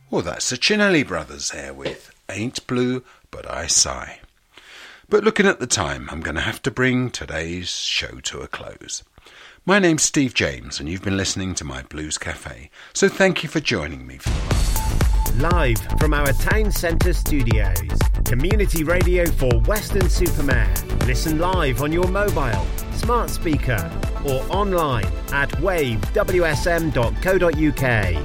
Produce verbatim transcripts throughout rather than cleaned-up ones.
Well, that's the Chinelli Brothers there with Ain't Blue But I Sigh. But looking at the time, I'm going to have to bring today's show to a close. My name's Steve James, and you've been listening to my Blues Cafe, so thank you for joining me for the last hour. Live from our town centre studios, community radio for Weston-super-Mare. Listen live on your mobile, smart speaker, or online at wave w s m dot co dot u k.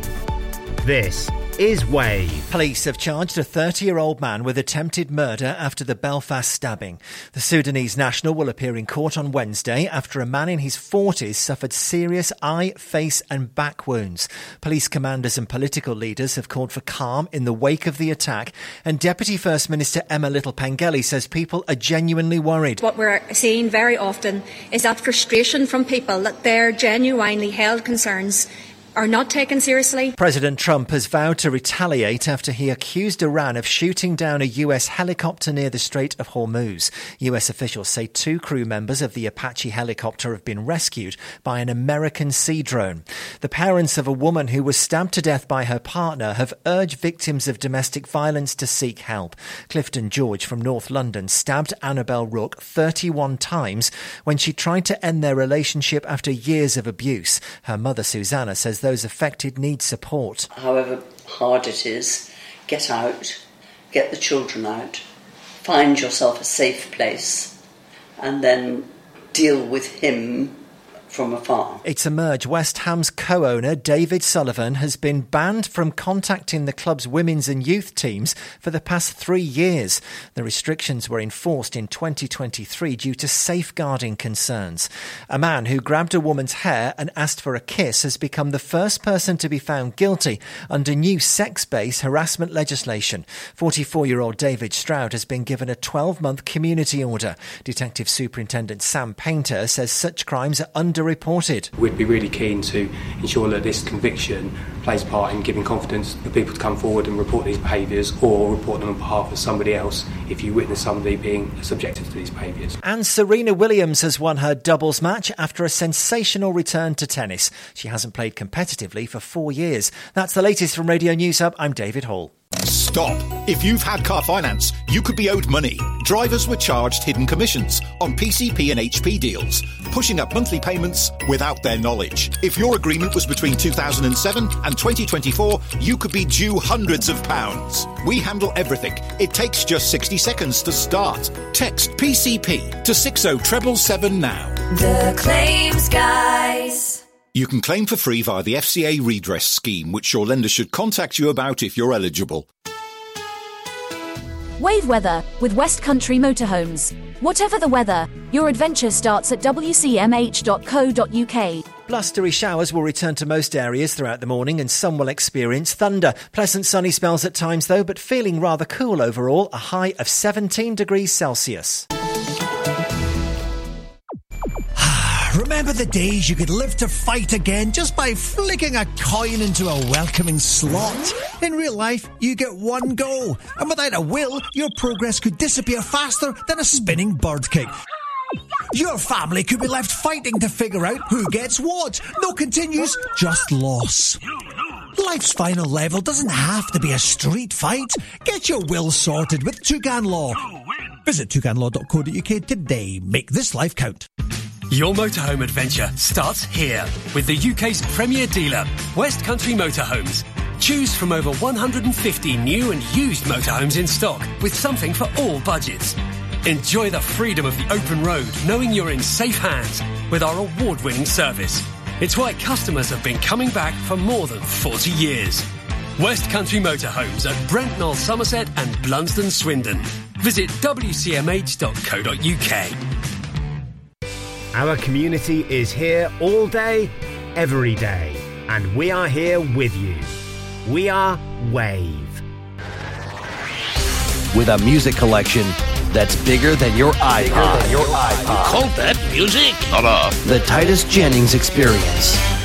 This is Wave. Police have charged a thirty-year-old man with attempted murder after the Belfast stabbing. The Sudanese national will appear in court on Wednesday after a man in his forties suffered serious eye, face and back wounds. Police commanders and political leaders have called for calm in the wake of the attack, and Deputy First Minister Emma Little-Pengelly says people are genuinely worried. What we're seeing very often is that frustration from people that their genuinely held concerns are not taken seriously. President Trump has vowed to retaliate after he accused Iran of shooting down a U S helicopter near the Strait of Hormuz. U S officials say two crew members of the Apache helicopter have been rescued by an American sea drone. The parents of a woman who was stabbed to death by her partner have urged victims of domestic violence to seek help. Clifton George from North London stabbed Annabelle Rook thirty-one times when she tried to end their relationship after years of abuse. Her mother, Susanna, says those affected need support. However hard it is, get out, get the children out, find yourself a safe place, and then deal with him from afar. It's emerged West Ham's co-owner David Sullivan has been banned from contacting the club's women's and youth teams for the past three years. The restrictions were enforced in twenty twenty-three due to safeguarding concerns. A man who grabbed a woman's hair and asked for a kiss has become the first person to be found guilty under new sex-based harassment legislation. forty-four-year-old David Stroud has been given a twelve-month community order. Detective Superintendent Sam Painter says such crimes are under reported. We'd be really keen to ensure that this conviction plays part in giving confidence for people to come forward and report these behaviours or report them on behalf of somebody else if you witness somebody being subjected to these behaviours. And Serena Williams has won her doubles match after a sensational return to tennis. She hasn't played competitively for four years. That's the latest from Radio News Hub. I'm David Hall. Stop. If you've had car finance, you could be owed money. Drivers were charged hidden commissions on P C P and H P deals, pushing up monthly payments without their knowledge. If your agreement was between two thousand seven and twenty twenty-four, you could be due hundreds of pounds. We handle everything. It takes just sixty seconds to start. Text P C P to six oh seven seven now. The Claims Guys. You can claim for free via the F C A redress scheme, which your lender should contact you about if you're eligible. Wave weather with West Country Motorhomes. Whatever the weather, your adventure starts at w c m h dot co dot u k. Blustery showers will return to most areas throughout the morning and some will experience thunder. Pleasant sunny spells at times though, but feeling rather cool overall, a high of seventeen degrees Celsius. Remember the days you could live to fight again just by flicking a coin into a welcoming slot? In real life, you get one go, and without a will, your progress could disappear faster than a spinning bird kick. Your family could be left fighting to figure out who gets what. No continues, just loss. Life's final level doesn't have to be a street fight. Get your will sorted with Tugan Law. Visit tugan law dot co dot u k today. Make this life count. Your motorhome adventure starts here with the U K's premier dealer, West Country Motorhomes. Choose from over one hundred fifty new and used motorhomes in stock with something for all budgets. Enjoy the freedom of the open road, knowing you're in safe hands with our award-winning service. It's why customers have been coming back for more than forty years. West Country Motorhomes at Brentnall, Somerset and Blunsdon, Swindon. Visit w c m h dot co dot u k. Our community is here all day, every day, and we are here with you. We are Wave. With a music collection that's bigger than your iPod. Than your iPod. You call that music? Shut up. The Titus Jennings Experience.